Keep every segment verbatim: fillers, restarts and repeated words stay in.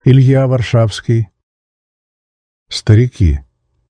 Илья Варшавский. Старики.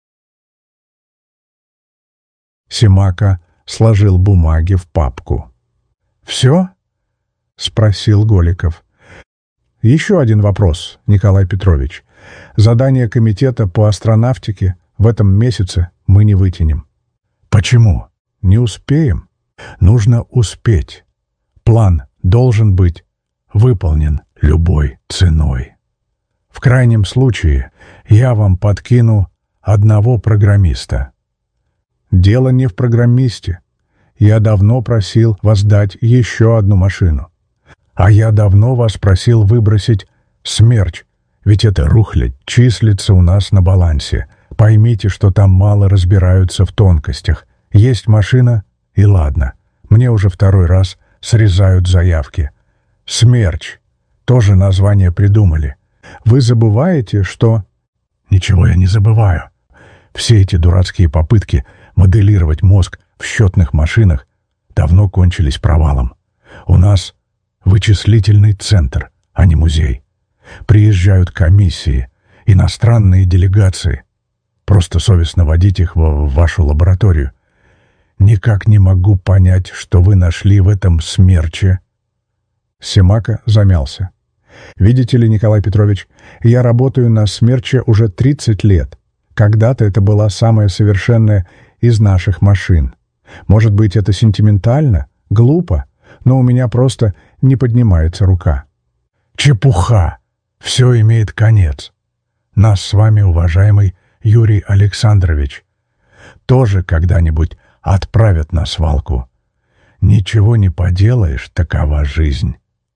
Семака сложил бумаги в папку. «Все?» — спросил Голиков. «Еще один вопрос, Николай Петрович. Задание комитета по астронавтике в этом месяце мы не вытянем». «Почему?» «Не успеем. Нужно успеть. План должен быть выполнен любой ценой. В крайнем случае я вам подкину одного программиста». «Дело не в программисте. Я давно просил вас дать еще одну машину. А я давно вас просил выбросить «Смерч», ведь эта рухлядь числится у нас на балансе. Поймите, что там мало разбираются в тонкостях. Есть машина, и ладно. Мне уже второй раз срезают заявки. «Смерч» — тоже название придумали. Вы забываете, что... Ничего я не забываю. Все эти дурацкие попытки моделировать мозг в счетных машинах давно кончились провалом. У нас вычислительный центр, а не музей. Приезжают комиссии, иностранные делегации. Просто совестно водить их в вашу лабораторию. Никак не могу понять, что вы нашли в этом смерче. Семака замялся. «Видите ли, Николай Петрович, я работаю на смерче уже тридцать лет. Когда-то это была самая совершенная из наших машин. Может быть, это сентиментально, глупо, но у меня просто не поднимается рука». «Чепуха! Все имеет конец. Нас с вами, уважаемый Юрий Александрович, тоже когда-нибудь отправят на свалку. Ничего не поделаешь, такова жизнь».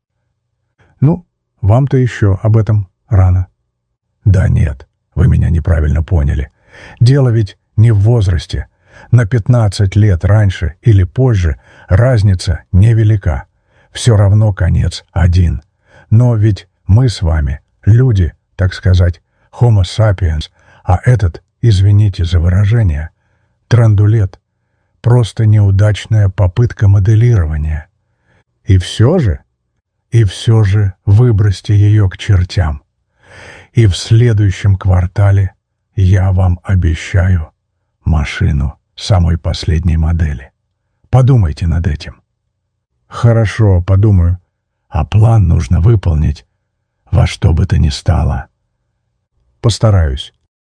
«Ну, вам-то еще об этом рано». «Да нет, вы меня неправильно поняли. Дело ведь не в возрасте. На пятнадцать лет раньше или позже разница невелика. Все равно конец один. Но ведь мы с вами люди, так сказать, homo sapiens, а этот, извините за выражение, драндулет, просто неудачная попытка моделирования. И все же, и все же выбросьте ее к чертям. И в следующем квартале я вам обещаю машину самой последней модели. Подумайте над этим». «Хорошо, подумаю. А план нужно выполнить во что бы то ни стало». «Постараюсь».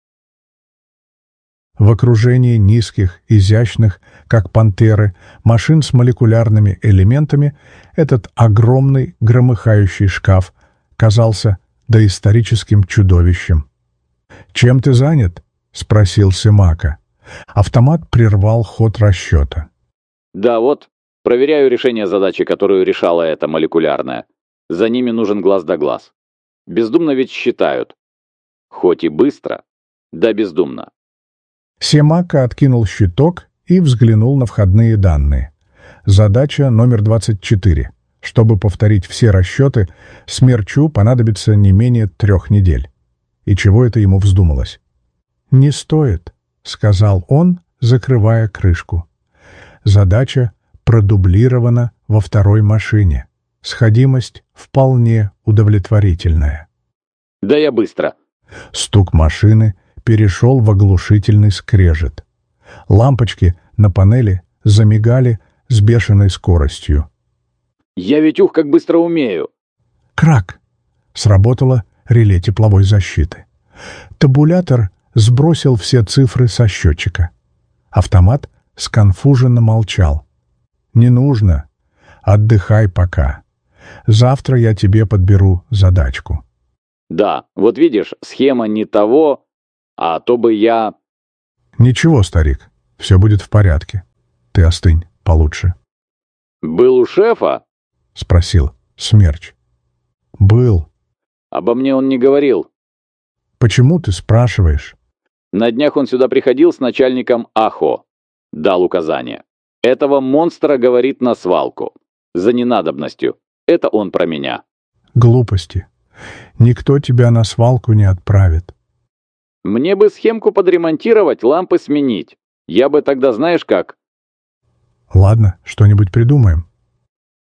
В окружении низких, изящных, как пантеры, машин с молекулярными элементами этот огромный громыхающий шкаф казался доисторическим чудовищем. «Чем ты занят?» — спросил Семака. Автомат прервал ход расчета. «Да вот, проверяю решение задачи, которую решала эта молекулярная. За ними нужен глаз да глаз. Бездумно ведь считают. Хоть и быстро, да бездумно». Семака откинул щиток и взглянул на входные данные. Задача номер двадцать четыре. Чтобы повторить все расчеты, Смерчу понадобится не менее трех недель. И чего это ему вздумалось? «Не стоит», — сказал он, закрывая крышку. Задача продублирована во второй машине. Сходимость вполне удовлетворительная. «Да я быстро». Стук машины перешел в оглушительный скрежет. Лампочки на панели замигали с бешеной скоростью. «Я ведь ух, как быстро умею!» Крак! Сработало реле тепловой защиты. Табулятор сбросил все цифры со счетчика. Автомат сконфуженно молчал. «Не нужно. Отдыхай пока. Завтра я тебе подберу задачку». «Да, вот видишь, схема не того, а то бы я...» «Ничего, старик, все будет в порядке. Ты остынь получше». «Был у шефа?» — спросил Смерч. «Был». «Обо мне он не говорил». «Почему ты спрашиваешь?» «На днях он сюда приходил с начальником АХО. Дал указание. Этого монстра, говорит, на свалку. За ненадобностью. Это он про меня». «Глупости. Никто тебя на свалку не отправит». «Мне бы схемку подремонтировать, лампы сменить. Я бы тогда знаешь как...» «Ладно, что-нибудь придумаем».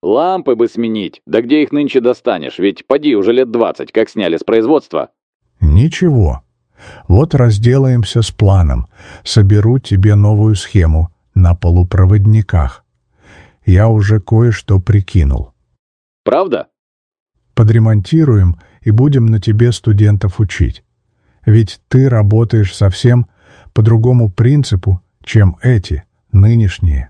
Лампы бы сменить. Да где их нынче достанешь? Ведь поди уже лет двадцать, как сняли с производства. Ничего. Вот разделаемся с планом. Соберу тебе новую схему на полупроводниках. Я уже кое-что прикинул. Правда? Подремонтируем и будем на тебе студентов учить. Ведь ты работаешь совсем по другому принципу, чем эти, нынешние.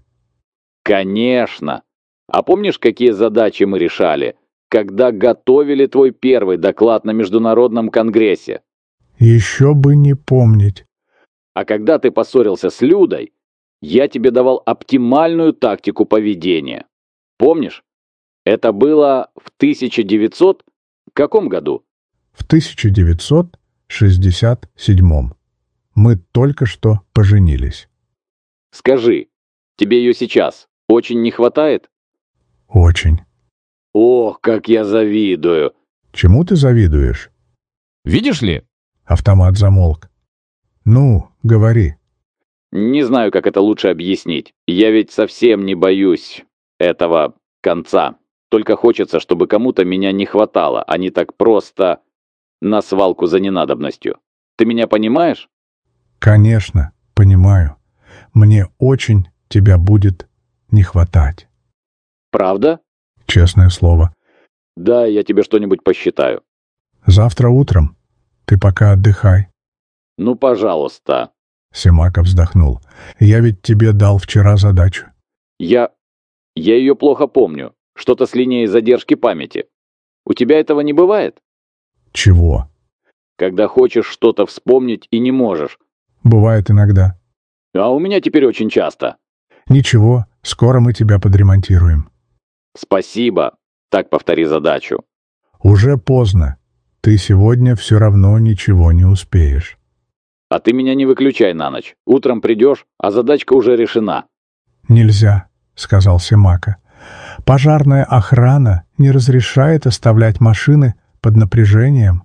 Конечно. А помнишь, какие задачи мы решали, когда готовили твой первый доклад на Международном конгрессе? Еще бы не помнить. А когда ты поссорился с Людой, я тебе давал оптимальную тактику поведения. Помнишь? Это было в тысяча девятьсот каком году? В тысяча девятьсот шестьдесят седьмом. Мы только что поженились. Скажи, тебе ее сейчас очень не хватает? Очень. Ох, как я завидую. Чему ты завидуешь? Видишь ли? Автомат замолк. Ну, говори. Не знаю, как это лучше объяснить. Я ведь совсем не боюсь этого конца. Только хочется, чтобы кому-то меня не хватало, а не так просто на свалку за ненадобностью. Ты меня понимаешь? Конечно, понимаю. Мне очень тебя будет не хватать. Правда? Честное слово. Да, я тебе что-нибудь посчитаю. Завтра утром. Ты пока отдыхай. Ну, пожалуйста. Семаков вздохнул. Я ведь тебе дал вчера задачу. Я... Я ее плохо помню. Что-то с линией задержки памяти. У тебя этого не бывает? Чего? Когда хочешь что-то вспомнить и не можешь. Бывает иногда. А у меня теперь очень часто. Ничего, скоро мы тебя подремонтируем. Спасибо. Так повтори задачу. Уже поздно. Ты сегодня все равно ничего не успеешь. А ты меня не выключай на ночь. Утром придешь, а задачка уже решена. Нельзя, сказал Семака. Пожарная охрана не разрешает оставлять машины под напряжением.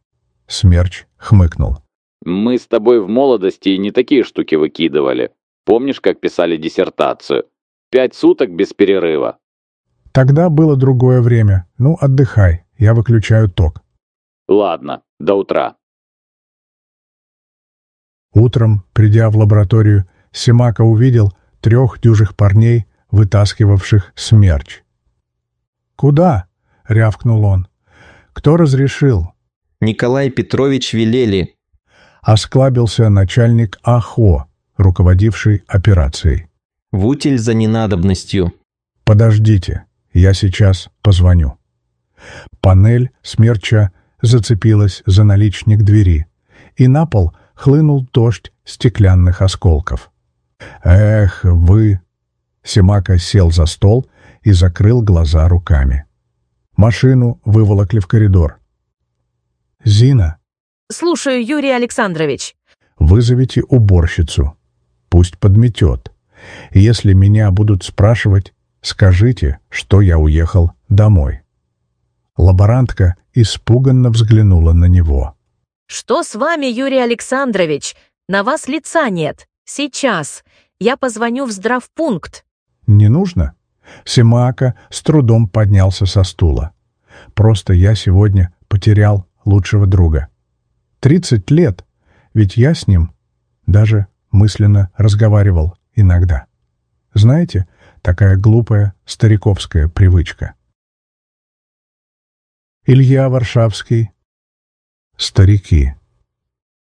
Смерч хмыкнул. Мы с тобой в молодости и не такие штуки выкидывали. Помнишь, как писали диссертацию? Пять суток без перерыва. Тогда было другое время. Ну, отдыхай, я выключаю ток. Ладно, до утра. Утром, придя в лабораторию, Семака увидел трех дюжих парней, вытаскивавших смерч. «Куда?» — рявкнул он. «Кто разрешил?» Николай Петрович велели. Осклабился начальник АХО, руководивший операцией. В утиль за ненадобностью. «Подождите, я сейчас позвоню». Панель смерча зацепилась за наличник двери, и на пол хлынул дождь стеклянных осколков. «Эх, вы...» Семака сел за стол и закрыл глаза руками. Машину выволокли в коридор. «Зина, Слушаю, Юрий Александрович. вызовите уборщицу. Пусть подметет. Если меня будут спрашивать, скажите, что я уехал домой». Лаборантка испуганно взглянула на него. Что с вами, Юрий Александрович? На вас лица нет. Сейчас. Я позвоню в здравпункт. «Не нужно?» Семака с трудом поднялся со стула. «Просто я сегодня потерял лучшего друга. Тридцать лет, ведь я с ним даже мысленно разговаривал иногда. Знаете, такая глупая стариковская привычка». Илья Варшавский. «Старики».